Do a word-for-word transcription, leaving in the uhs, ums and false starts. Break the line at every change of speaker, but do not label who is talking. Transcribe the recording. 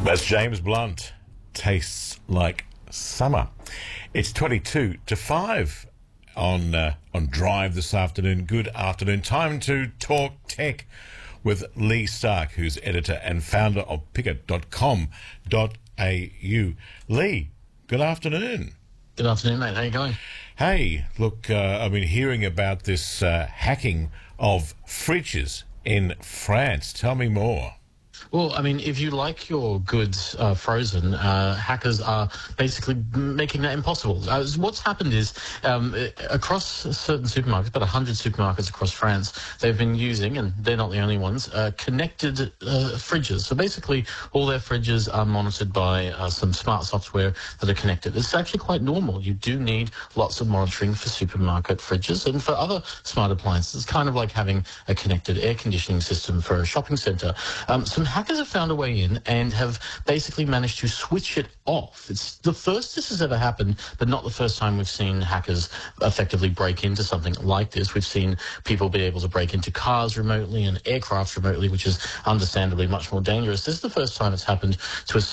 That's James Blunt. Tastes like summer. It's twenty-two to five on uh, on Drive this afternoon. Good afternoon. Time to talk tech with Lee Stark, who's editor and founder of picket dot com dot a u. Lee, good afternoon.
Good afternoon, mate. How you going?
Hey, look, uh, I've been hearing about this uh, hacking of fridges in France. Tell me more.
Well, I mean, if you like your goods uh, frozen, uh, hackers are basically making that impossible. Uh, what's happened is um, across certain supermarkets, about one hundred supermarkets across France, they've been using, and they're not the only ones, uh, connected uh, fridges. So basically, all their fridges are monitored by uh, some smart software that are connected. It's actually quite normal. You do need lots of monitoring for supermarket fridges and for other smart appliances. It's kind of like having a connected air conditioning system for a shopping centre. Um, some hackers have found a way in and have basically managed to switch it off. It's the first this has ever happened, but not the first time we've seen hackers effectively break into something like this. We've seen people be able to break into cars remotely and aircraft remotely, which is understandably much more dangerous. This is the first time it's happened to a